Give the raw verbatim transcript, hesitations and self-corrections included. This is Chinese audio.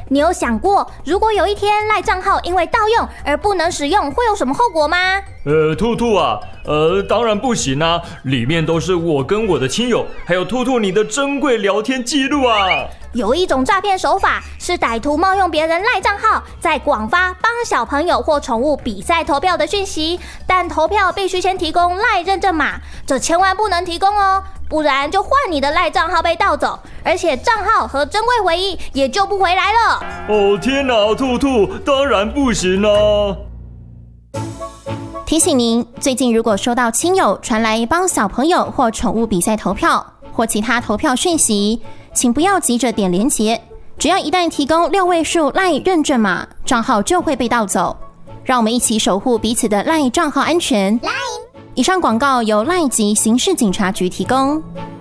你有想过，如果有一天赖账号因为盗用而不能使用，会有什么后果吗？ 呃，兔兔啊，呃，当然不行啊，里面都是我跟我的亲友，还有兔兔你的珍贵聊天记录啊。 有一种诈骗手法是歹徒冒用别人赖账号，在广发帮小朋友或宠物比赛投票的讯息，但投票必须先提供赖认证码，这千万不能提供哦，不然就换你的赖账号被盗走，而且账号和珍贵回忆也救不回来了。 哦天哪，兔兔，当然不行啊！ 提醒您，最近如果收到亲友传来帮小朋友或宠物比赛投票或其他投票讯息，请不要急着点连结，只要一旦提供六位数 LINE 认证码，账号就会被盗走。让我们一起守护彼此的 LINE 账号安全。以上广告由 LINE 及刑事警察局提供。